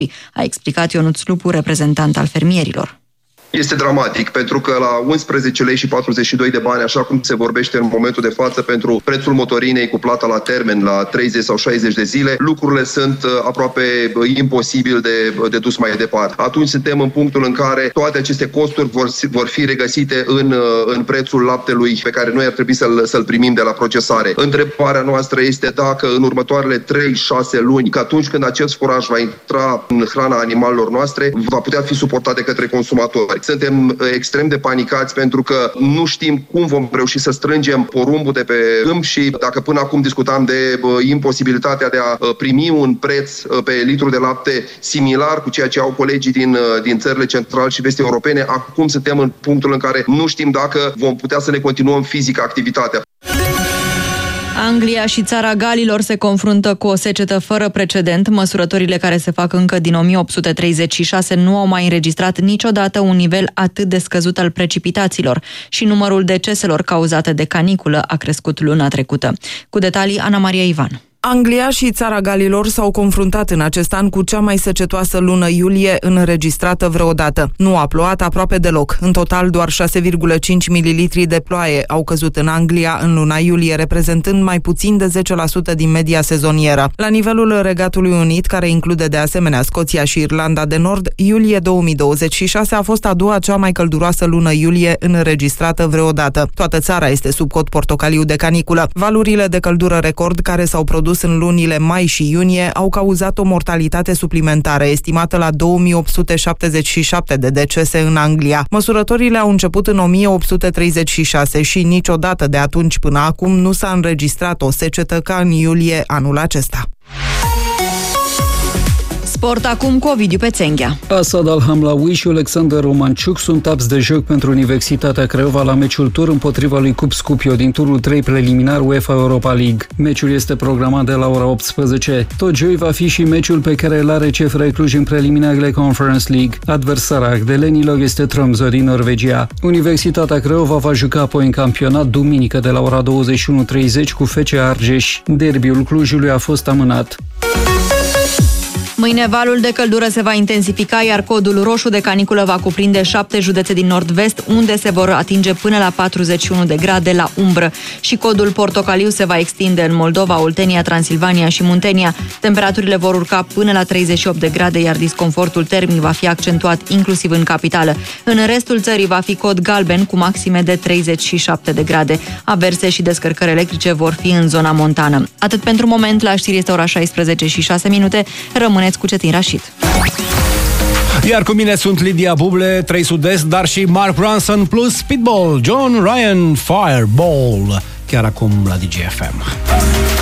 a explicat Ionuț Lupu, reprezentant al fermierilor. Este dramatic, pentru că la 11 lei și 42 de bani, așa cum se vorbește în momentul de față pentru prețul motorinei cu plata la termen, la 30 sau 60 de zile, lucrurile sunt aproape imposibil de dus mai departe. Atunci suntem în punctul în care toate aceste costuri vor fi regăsite în prețul laptelui pe care noi ar trebui să-l primim de la procesare. Întrebarea noastră este dacă în următoarele 3-6 luni, că atunci când acest furaj va intra în hrana animalelor noastre, va putea fi suportat de către consumatori. Suntem extrem de panicați pentru că nu știm cum vom reuși să strângem porumbul de pe câmp și dacă până acum discutam de imposibilitatea de a primi un preț pe litru de lapte similar cu ceea ce au colegii din țările centrale și vest europene, acum suntem în punctul în care nu știm dacă vom putea să ne continuăm fizic activitatea. Anglia și Țara Galilor se confruntă cu o secetă fără precedent. Măsurătorile care se fac încă din 1836 nu au mai înregistrat niciodată un nivel atât de scăzut al precipitațiilor și numărul deceselor cauzate de caniculă a crescut luna trecută. Cu detalii, Ana Maria Ivan. Anglia și Țara Galilor s-au confruntat în acest an cu cea mai secetoasă lună iulie înregistrată vreodată. Nu a plouat aproape deloc. În total, doar 6,5 mililitri de ploaie au căzut în Anglia în luna iulie, reprezentând mai puțin de 10% din media sezonieră. La nivelul Regatului Unit, care include de asemenea Scoția și Irlanda de Nord, iulie 2026 a fost a doua cea mai călduroasă lună iulie înregistrată vreodată. Toată țara este sub cod portocaliu de caniculă. Valurile de căldură record care s-au produs în lunile mai și iunie au cauzat o mortalitate suplimentară, estimată la 2877 de decese în Anglia. Măsurătorile au început în 1836 și niciodată de atunci până acum nu s-a înregistrat o secetă ca în iulie anul acesta. Sport acum cu Ovidiu Pețenghea. Asad Alhamlaoui și Alexander Romanciuc sunt apți de joc pentru Universitatea Craiova la meciul tur împotriva lui Cup Scupio din turul 3 preliminar UEFA Europa League. Meciul este programat de la ora 18. Tot joi va fi și meciul pe care îl are CFR Cluj în preliminarele Conference League. Adversara ardelenilor este Tromsø din Norvegia. Universitatea Craiova va juca apoi în campionat duminică de la ora 21:30 cu FC Argeș. Derbiul Clujului a fost amânat. Mâine valul de căldură se va intensifica, iar codul roșu de caniculă va cuprinde 7 județe din nord-vest, unde se vor atinge până la 41 de grade la umbră. Și codul portocaliu se va extinde în Moldova, Oltenia, Transilvania și Muntenia. Temperaturile vor urca până la 38 de grade, iar disconfortul termic va fi accentuat inclusiv în capitală. În restul țării va fi cod galben cu maxime de 37 de grade. Averse și descărcări electrice vor fi în zona montană. Atât pentru moment, la știri este ora 16:06. Rămâneți cu Cetin Rașid. Iar cu mine sunt Lidia Buble, 3 Sud-Est, dar și Mark Ronson plus Speedball, John Ryan, Fireball. Chiar acum la DGFM.